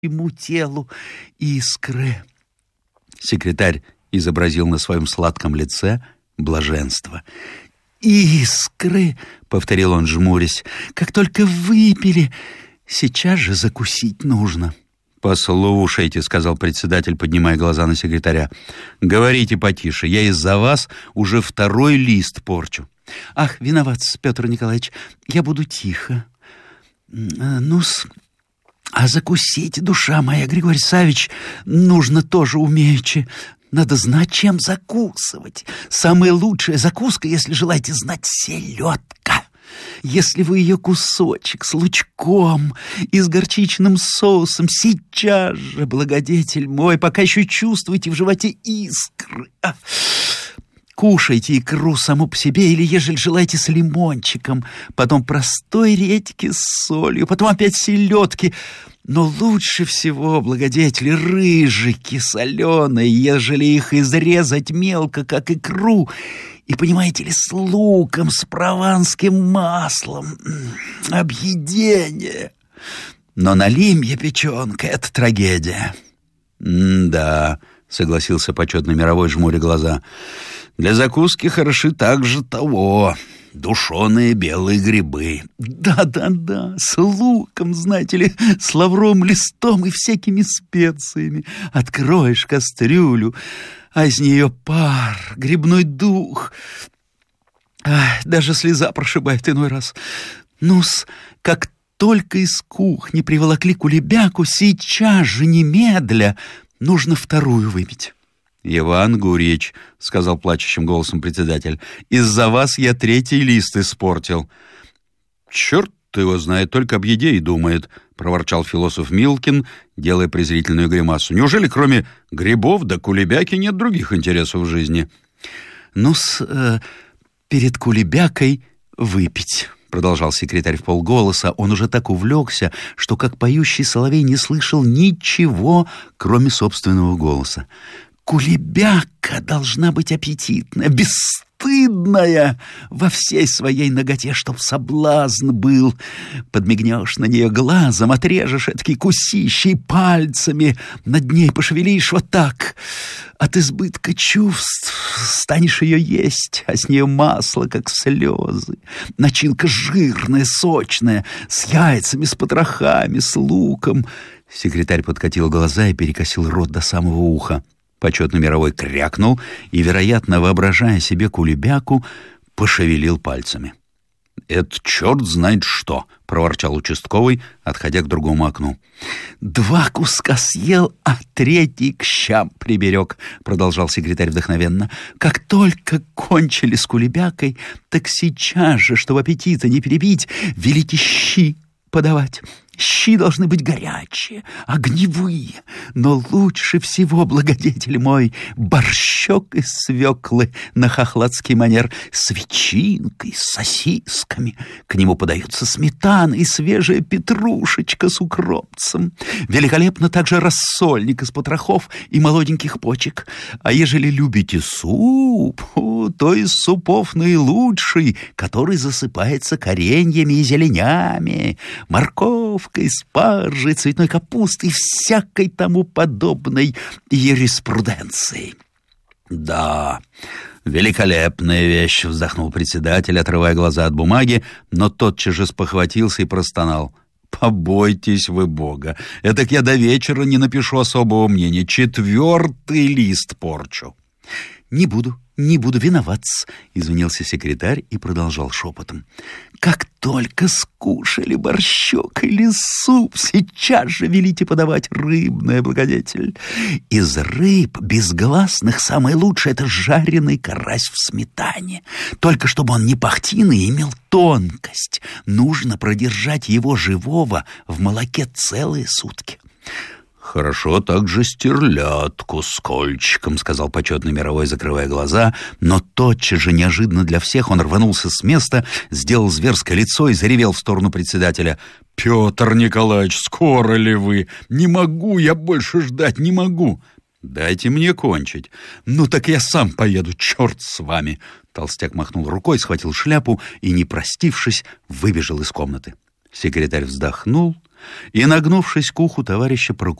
ему телу искры. Секретарь изобразил на своем сладком лице блаженство. «Искры!» — повторил он, жмурясь. «Как только выпили, сейчас же закусить нужно». «Послушайте», — сказал председатель, поднимая глаза на секретаря. «Говорите потише, я из-за вас уже второй лист порчу». «Ах, виноват, Петр Николаевич, я буду тихо. Ну-с, а закусить, душа моя, Григорий Савич, нужно тоже умеючи. Надо знать, чем закусывать. Самая лучшая закуска, если желаете знать, селедка. Если вы ее кусочек с лучком и с горчичным соусом, сейчас же, благодетель мой, пока еще чувствуете в животе искры, кушайте икру саму по себе или, ежели желаете, с лимончиком, потом простой редьки с солью, потом опять селедки. Но лучше всего, благодетели, рыжики соленые, ежели их изрезать мелко, как икру, и, понимаете ли, с луком, с прованским маслом. Объедение. Но налимье печенка — это трагедия. «Да», — согласился почетный мировой, жмуря глаза, — «для закуски хороши также того, душеные белые грибы». «Да, с луком, знаете ли, с лавровым листом и всякими специями. Откроешь кастрюлю, а из нее пар, грибной дух. Даже слеза прошибает иной раз. Ну-с, как только из кухни приволокли кулебяку, сейчас же, немедля, нужно вторую выпить». «Иван Гурьевич», — сказал плачущим голосом председатель, — «из-за вас я третий лист испортил». «Черт его знает, только об еде и думает», — проворчал философ Милкин, делая презрительную гримасу. «Неужели кроме грибов да кулебяки нет других интересов в жизни?» «Ну-с, перед кулебякой выпить», — продолжал секретарь вполголоса. Он уже так увлекся, что, как поющий соловей, не слышал ничего, кроме собственного голоса. «Кулебяка должна быть аппетитная, бесстыдная во всей своей наготе, чтоб соблазн был. Подмигнешь на нее глазом, отрежешь эдакие кусищей пальцами, над ней пошевелишь вот так. От избытка чувств станешь ее есть, а с нее масло, как слезы. Начинка жирная, сочная, с яйцами, с потрохами, с луком». Секретарь подкатил глаза и перекосил рот до самого уха. Почетный мировой крякнул и, вероятно, воображая себе кулебяку, пошевелил пальцами. «Это черт знает что!» — проворчал участковый, отходя к другому окну. «2 куска съел, а 3 к щам приберег», — продолжал секретарь вдохновенно. «Как только кончили с кулебякой, так сейчас же, чтобы аппетита не перебить, велите щи подавать. Щи должны быть горячие, огневые, но лучше всего, благодетель мой, борщок из свеклы на хохладский манер с ветчинкой, с сосисками. К нему подаются сметана и свежая петрушечка с укропцем. Великолепно также рассольник из потрохов и молоденьких почек. А ежели любите суп, то из супов наилучший, который засыпается кореньями и зеленями, морковкой, спаржей, цветной капустой и всякой тому подобной юриспруденции». «Да, великолепная вещь», — вздохнул председатель, отрывая глаза от бумаги, но тотчас же спохватился и простонал. «Побойтесь вы Бога, этак я до вечера не напишу особого мнения. 4-й лист порчу». «Не буду, виноват-с», — извинился секретарь и продолжал шепотом. «Как только скушали борщок или суп, сейчас же велите подавать рыбное, благодетель. Из рыб безгласных самое лучшее — это жареный карась в сметане. Только чтобы он не пахтин и имел тонкость, нужно продержать его живого в молоке целые сутки». «Хорошо также стерлядку с кольчиком», — сказал почетный мировой, закрывая глаза, но тотчас же, неожиданно для всех, он рванулся с места, сделал зверское лицо и заревел в сторону председателя. «Петр Николаевич, скоро ли вы? Не могу я больше ждать, не могу». «Дайте мне кончить». «Ну так я сам поеду, черт с вами». Толстяк махнул рукой, схватил шляпу и, не простившись, выбежал из комнаты. Секретарь вздохнул и, нагнувшись к уху товарища